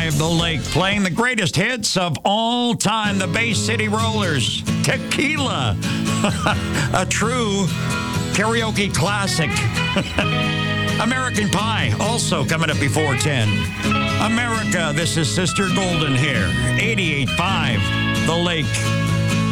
88.5 The Lake, playing the greatest hits of all time. The Bay City Rollers, Tequila, a true karaoke classic. American Pie, also coming up before 10. America, this is Sister Golden here. 88.5 The Lake.